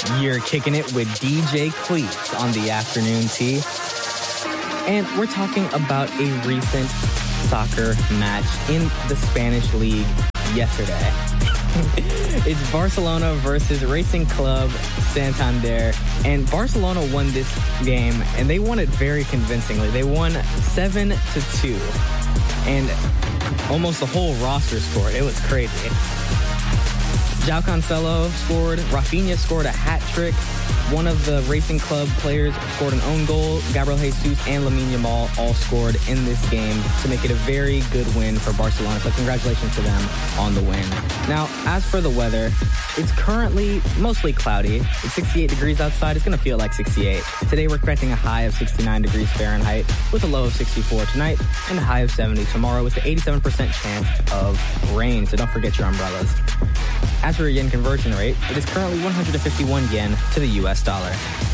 You're kicking it with DJ Cleats on the afternoon tea. And we're talking about a recent soccer match in the Spanish league yesterday. It's Barcelona versus Racing Club Santander. And Barcelona won this game, and they won it very convincingly. They won 7-2. And almost the whole roster scored. It was crazy. João Cancelo scored. Rafinha scored a hat trick. One of the Racing Club players scored an own goal. Gabriel Jesus and Lamine Yamal all scored in this game to make it a very good win for Barcelona. So congratulations to them on the win. Now, as for the weather, it's currently mostly cloudy. It's 68 degrees outside. It's going to feel like 68. Today, we're expecting a high of 69 degrees Fahrenheit with a low of 64 tonight and a high of 70 tomorrow with an 87% chance of rain. So don't forget your umbrellas. As for your yen conversion rate, it is currently 151 yen to the U.S. dollar.